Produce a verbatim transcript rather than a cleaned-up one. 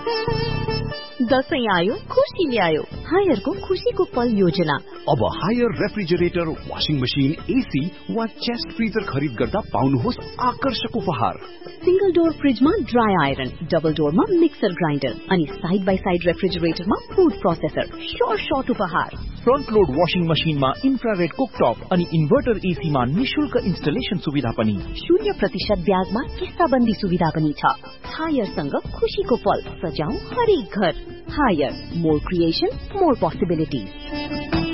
दशैं आयो खुशी ल्यायो हायरको खुशीको पल योजना। अब higher refrigerator, washing machine, AC वा चेस्ट फ्रिजर खरिद गर्दा पाउनुहोस् आकर्षक उपहार। सिंगल डोर फ्रिजमा dry iron, double डोरमा mixer grinder अनि side by side रेफ्रिजरेटरमा food processor. Sure shot उपहार। फ्रन्ट लोड वाशिङ मशिनमा इन्फ्रारेड कुकटप अनि इन्भर्टर एसीमा निशुल्क इन्स्टलेसन सुविधा पनि। शून्य प्रतिशत ब्याजमा किस्ताबन्दी सुविधा पनि छ। हायरसँग खुशीको पल सजाऊ हरेक घर। Higher, more creation, more possibilities.